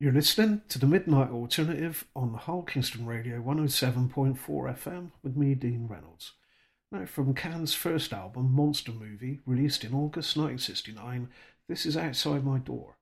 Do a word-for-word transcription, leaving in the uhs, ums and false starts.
You're listening to the Midnight Alternative on Hull Kingston Radio one oh seven point four F M with me, Dean Reynolds. Now, from Can's first album, Monster Movie, released in August nineteen sixty-nine, this is Outside My Door.